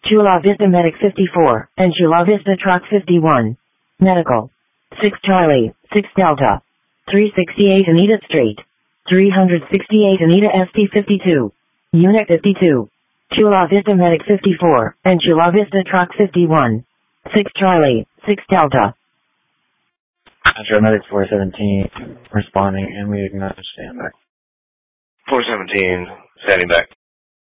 Chula Vista Medic 54, and Chula Vista Truck 51. Medical. 6 Charlie, 6 Delta. 368 Anita Street. 368 Anita ST 52. Unit 52. Chula Vista Medic 54, and Chula Vista Truck 51. 6 Charlie, 6 Delta. Medic 417 responding, and we acknowledge standby. 417, standing back.